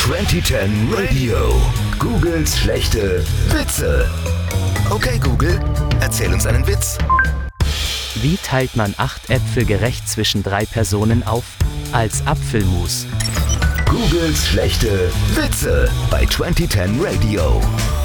2010 Radio. Googles schlechte Witze. Okay, Google, erzähl uns einen Witz. Wie teilt man 8 Äpfel gerecht zwischen 3 Personen auf? Als Apfelmus. Googles schlechte Witze bei 2010 Radio.